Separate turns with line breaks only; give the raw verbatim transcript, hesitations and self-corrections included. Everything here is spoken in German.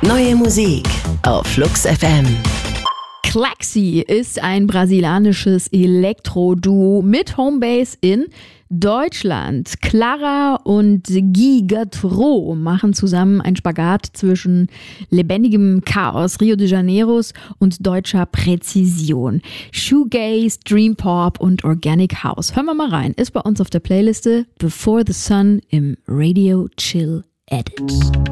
Neue Musik auf Flux F M.
Klaxi ist ein brasilianisches Elektro-Duo mit Homebase in Deutschland. Clara und Gigatro machen zusammen einen Spagat zwischen lebendigem Chaos Rio de Janeiros und deutscher Präzision. Shoegaze, Dream Pop und Organic House. Hören wir mal rein. Ist bei uns auf der Playliste Before the Sun im Radio Chill Edit.